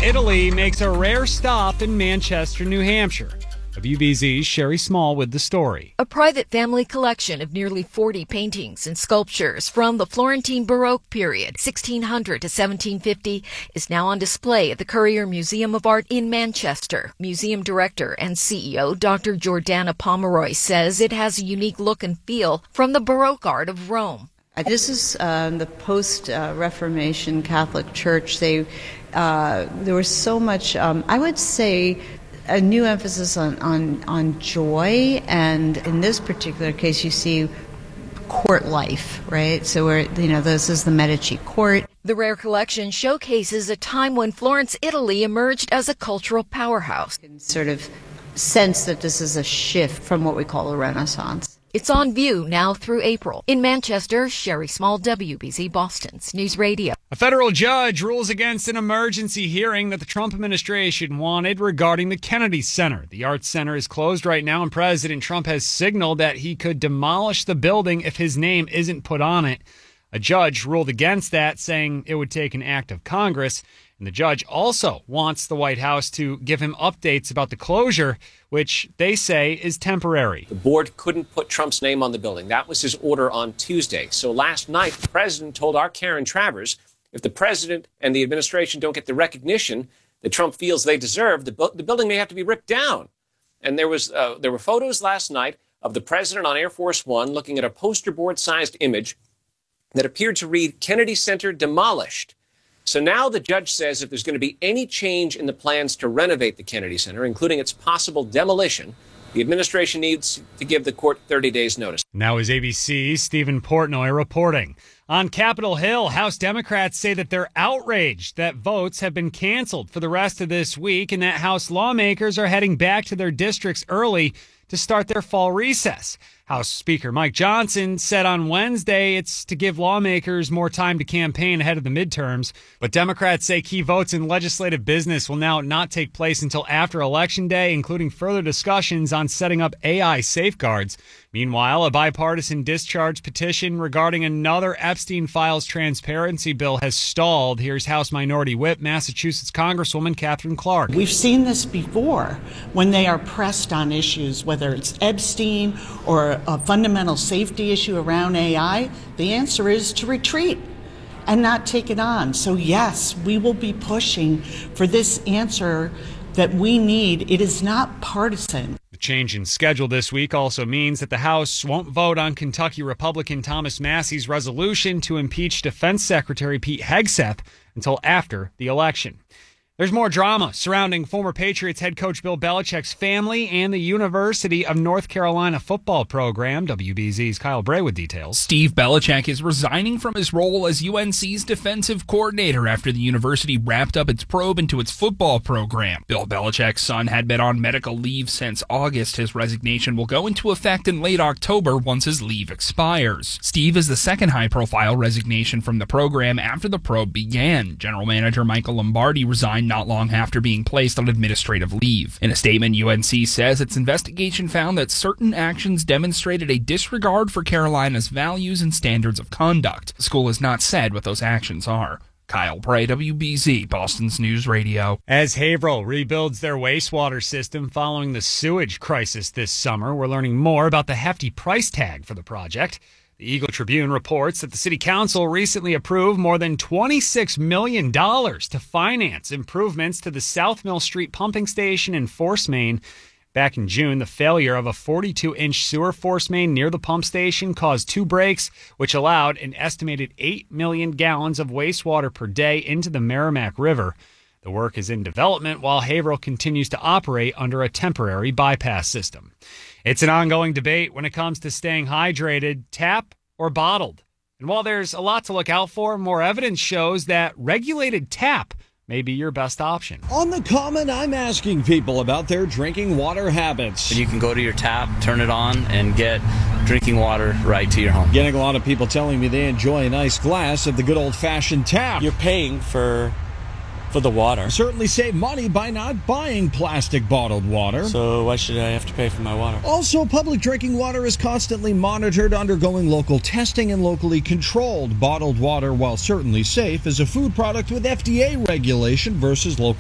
Italy makes a rare stop in Manchester, New Hampshire. WBZ's Sherry Small with the story. A private family collection of nearly 40 paintings and sculptures from the Florentine Baroque period, 1600 to 1750, is now on display at the Currier Museum of Art in Manchester. Museum director and CEO Dr. Jordana Pomeroy says it has a unique look and feel from the Baroque art of Rome. This is the post-Reformation Catholic Church. There was so much, I would say, a new emphasis on joy, and in this particular case, you see court life, right? So this is the Medici court. The rare collection showcases a time when Florence, Italy emerged as a cultural powerhouse. You can sort of sense that this is a shift from what we call a Renaissance. It's on view now through April. In Manchester, Sherry Small, WBZ Boston's News Radio. A federal judge rules against an emergency hearing that the Trump administration wanted regarding the Kennedy Center. The Arts Center is closed right now, and President Trump has signaled that he could demolish the building if his name isn't put on it. A judge ruled against that, saying it would take an act of Congress. And the judge also wants the White House to give him updates about the closure, which they say is temporary. The board couldn't put Trump's name on the building. That was his order on Tuesday. So last night, the president told our Karen Travers, if the president and the administration don't get the recognition that Trump feels they deserve, the building may have to be ripped down. And there were photos last night of the president on Air Force One looking at a poster board-sized image that appeared to read Kennedy Center demolished. So now the judge says if there's going to be any change in the plans to renovate the Kennedy Center, including its possible demolition, the administration needs to give the court 30 days' notice. Now is ABC's Stephen Portnoy reporting. On Capitol Hill, House Democrats say that they're outraged that votes have been canceled for the rest of this week and that House lawmakers are heading back to their districts early to start their fall recess. House Speaker Mike Johnson said on Wednesday it's to give lawmakers more time to campaign ahead of the midterms. But Democrats say key votes in legislative business will now not take place until after Election Day, including further discussions on setting up AI safeguards. Meanwhile, a bipartisan discharge petition regarding another Epstein Files transparency bill has stalled. Here's House Minority Whip, Massachusetts Congresswoman Catherine Clark. We've seen this before when they are pressed on issues, whether it's Epstein or a fundamental safety issue around AI, the answer is to retreat and not take it on. So yes, we will be pushing for this answer that we need. It is not partisan. The change in schedule this week also means that the House won't vote on Kentucky Republican Thomas Massey's resolution to impeach Defense Secretary Pete Hegseth until after the election. There's more drama surrounding former Patriots head coach Bill Belichick's family and the University of North Carolina football program. WBZ's Kyle Bray with details. Steve Belichick is resigning from his role as UNC's defensive coordinator after the university wrapped up its probe into its football program. Bill Belichick's son had been on medical leave since August. His resignation will go into effect in late October once his leave expires. Steve is the second high-profile resignation from the program after the probe began. General manager Michael Lombardi resigned not long after being placed on administrative leave. In a statement, UNC says its investigation found that certain actions demonstrated a disregard for Carolina's values and standards of conduct. The school has not said what those actions are. Kyle Bray, WBZ, Boston's News Radio. As Haverhill rebuilds their wastewater system following the sewage crisis this summer, we're learning more about the hefty price tag for the project. The Eagle Tribune reports that the City Council recently approved more than $26 million to finance improvements to the South Mill Street pumping station in force main. Back in June, the failure of a 42-inch sewer force main near the pump station caused two breaks, which allowed an estimated 8 million gallons of wastewater per day into the Merrimack River. The work is in development while Haverhill continues to operate under a temporary bypass system. It's an ongoing debate when it comes to staying hydrated, tap or bottled. And while there's a lot to look out for, more evidence shows that regulated tap may be your best option. On The Comment, I'm asking people about their drinking water habits. And you can go to your tap, turn it on, and get drinking water right to your home. Getting a lot of people telling me they enjoy a nice glass of the good old-fashioned tap. You're paying for the water. Certainly save money by not buying plastic bottled water. So why should I have to pay for my water? Also, public drinking water is constantly monitored, undergoing local testing and locally controlled. Bottled water, while certainly safe, is a food product with FDA regulation versus local